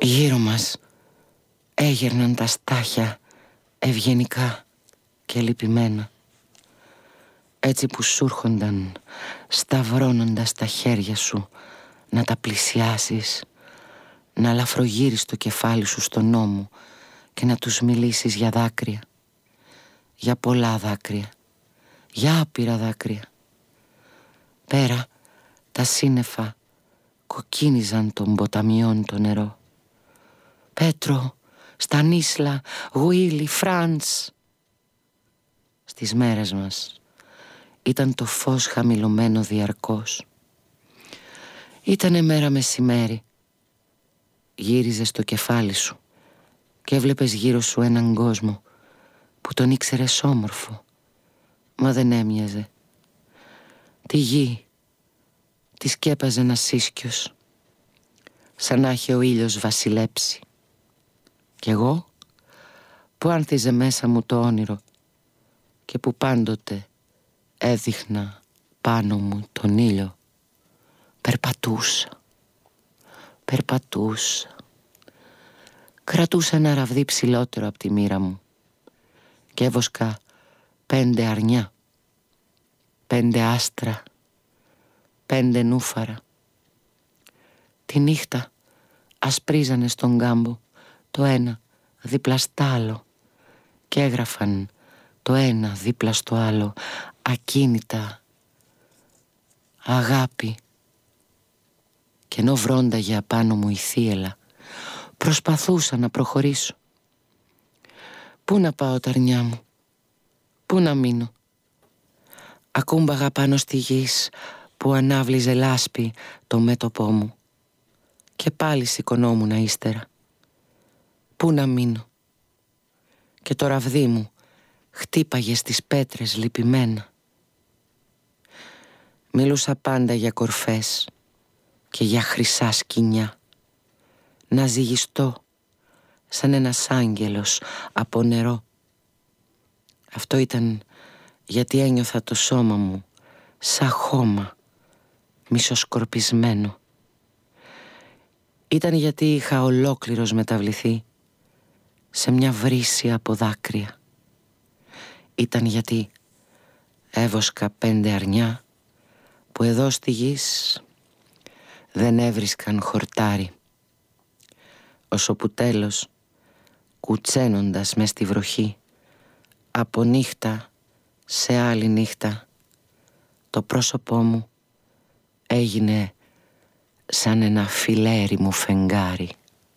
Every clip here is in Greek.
Γύρω μας έγερναν τα στάχια ευγενικά και λυπημένα, έτσι που σου έρχονταν σταυρώνοντας τα χέρια σου να τα πλησιάσεις, να λαφρογύρεις το κεφάλι σου στον ώμο και να τους μιλήσεις για δάκρυα, για πολλά δάκρυα, για άπειρα δάκρυα. Πέρα τα σύννεφα κοκκίνιζαν των ποταμιών το νερό. Πέτρο, Στανίσλα, Γουίλι, Φραντς. Στις μέρες μας ήταν το φως χαμηλωμένο διαρκώς. Ήτανε μέρα μεσημέρι. Γύριζες το κεφάλι σου και έβλεπες γύρω σου έναν κόσμο που τον ήξερες όμορφο, μα δεν έμοιαζε. Τη γη τη σκέπαζε ένας ίσκιος, σαν να είχε ο ήλιος βασιλέψει. Κι εγώ που άνθιζε μέσα μου το όνειρο και που πάντοτε έδειχνα πάνω μου τον ήλιο, περπατούσα. Κρατούσα ένα ραβδί ψηλότερο από τη μοίρα μου και έβοσκα 5 αρνιά, 5 άστρα, 5 νούφαρα. Τη νύχτα ασπρίζανε στον κάμπο το ένα δίπλα στ' άλλο και έγραφαν το ένα δίπλα στο άλλο ακίνητα αγάπη. Και ενώ βρόνταγε απάνω μου η θύελλα, προσπαθούσα να προχωρήσω. Πού να πάω τα αρνιά μου, πού να μείνω? Ακούμπαγα πάνω στη γης που ανάβλιζε λάσπη το μέτωπό μου και πάλι σηκωνόμουν ύστερα. Πού να μείνω? Και το ραβδί μου χτύπαγε στις πέτρες λυπημένα. Μιλούσα πάντα για κορφές και για χρυσά σκοινιά, να ζυγιστώ σαν ένας άγγελος από νερό. Αυτό ήταν γιατί ένιωθα το σώμα μου σαν χώμα μισοσκορπισμένο. Ήταν γιατί είχα ολόκληρος μεταβληθεί σε μια βρύση από δάκρυα. Ήταν γιατί έβοσκα 5 αρνιά που εδώ στη γης δεν έβρισκαν χορτάρι, όσο που τέλος, κουτσένοντας μες στη βροχή, από νύχτα σε άλλη νύχτα, το πρόσωπό μου έγινε σαν ένα φιλέριμο φεγγάρι.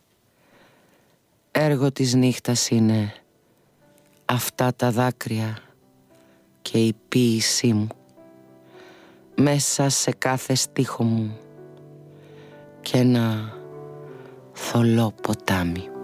Έργο της νύχτας είναι αυτά τα δάκρυα και η ποίησή μου μέσα σε κάθε στίχο μου και ένα θολό ποτάμι.